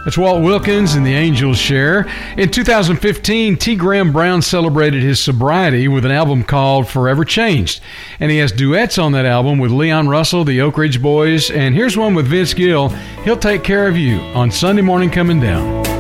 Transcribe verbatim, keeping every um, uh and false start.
That's Walt Wilkins and the Angels Share. In two thousand fifteen, T. Graham Brown celebrated his sobriety with an album called Forever Changed. And he has duets on that album with Leon Russell, the Oak Ridge Boys, and here's one with Vince Gill, He'll Take Care of You, on Sunday Morning Coming Down.